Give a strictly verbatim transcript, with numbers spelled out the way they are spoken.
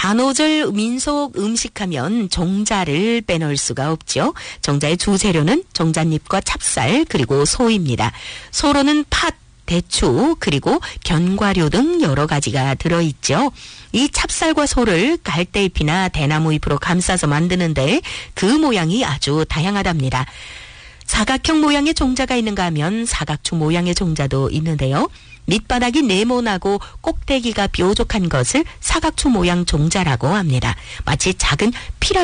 단오절 민속 음식하면 종자를 빼놓을 수가 없죠. 종자의 주재료는 종잣잎과 찹쌀 그리고 소입니다. 소로는 팥, 대추 그리고 견과류 등 여러 가지가 들어있죠. 이 찹쌀과 소를 갈대잎이나 대나무 잎으로 감싸서 만드는데 그 모양이 아주 다양하답니다. 사각형 모양의 종자가 있는가 하면 사각추 모양의 종자도 있는데요. 밑바닥이 네모나고 꼭대기가 뾰족한 것을 사각추 모양 종자라고 합니다. 마치 작은 피라미드